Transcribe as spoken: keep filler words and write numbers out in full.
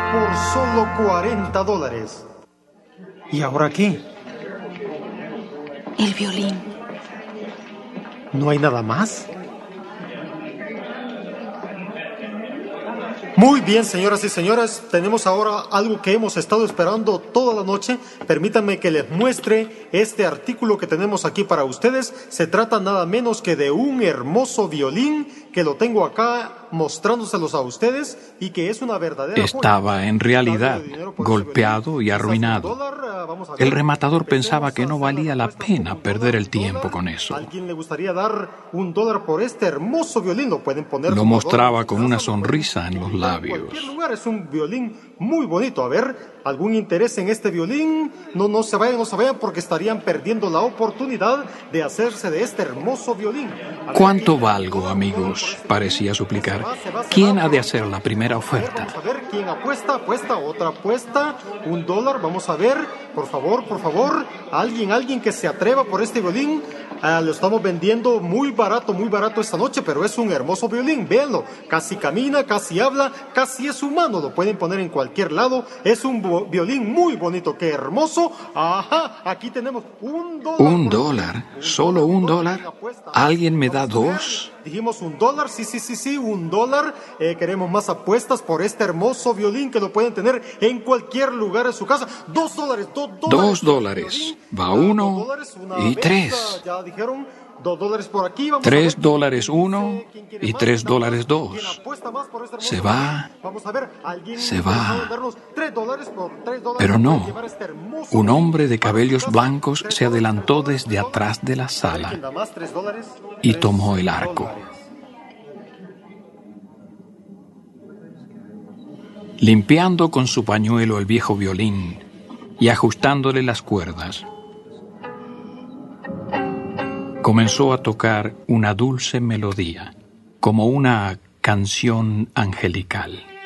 por solo cuarenta dólares. ¿Y ahora qué? El violín. ¿No hay nada más? Muy bien, señoras y señores, tenemos ahora algo que hemos estado esperando toda la noche. Permítanme que les muestre este artículo que tenemos aquí para ustedes. Se trata nada menos que de un hermoso violín que lo tengo acá mostrándoselos a ustedes y que es una verdadera Estaba joya. en realidad golpeado y arruinado. El rematador pensaba que no valía la pena perder el tiempo con eso. ¿Alguien le gustaría dar un dólar por este hermoso violín? Lo pueden poner. Lo mostraba con una sonrisa en los labios. En cualquier lugar, es un violín muy bonito. A ver, ¿algún interés en este violín? No, no se vayan, no se vayan, porque estarían perdiendo la oportunidad de hacerse de este hermoso violín. ¿Cuánto valgo, amigos? Parecía suplicar. ¿Quién ha de hacer la primera oferta? Vamos a ver quién apuesta, apuesta, otra apuesta, un dólar, vamos a ver, por favor, por favor, alguien, alguien que se atreva por este violín. Ah, lo estamos vendiendo muy barato, muy barato esta noche, pero es un hermoso violín, véanlo, casi camina, casi habla, casi es humano, lo pueden poner en cualquier lado, es un violín muy bonito, qué hermoso. Ajá, aquí tenemos un dólar. ¿Un dólar? ¿Solo un dólar? ¿Alguien me da dos? Dijimos un dólar, sí, sí, sí, sí, un dólar. Eh, queremos más apuestas por este hermoso violín que lo pueden tener en cualquier lugar de su casa. Dos dólares, dos dólares. Dos dólares. Va uno y tres. Ya dijeron, dos dólares por aquí. Vamos Tres a ver. dólares uno y tres dólares dos. ¿Quién apuesta más por este hermoso Se violín? va. Vamos a ver, ¿alguien Se va. interesado en darnos tres dólares por tres dólares Pero para no. llevar este hermoso Un violín hombre de para su cabellos casa? blancos Tres se dólares, adelantó tres desde dólares, atrás de la ¿quién sala da más? ¿Tres dólares? y Tres tomó el arco. dólares. Limpiando con su pañuelo el viejo violín y ajustándole las cuerdas, comenzó a tocar una dulce melodía, como una canción angelical.